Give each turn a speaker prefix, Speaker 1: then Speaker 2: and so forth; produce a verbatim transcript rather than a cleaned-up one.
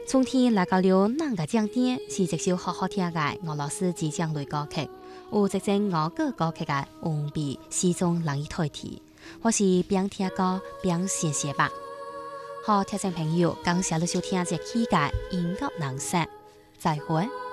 Speaker 1: 春天来到了，哪个景点是一首好好听的俄罗斯即将类歌曲，有一种俄国歌曲的韵味，始终难以代替。我是边听歌边写写吧。好，听众朋友，感谢你收听这期的音乐人生，再会。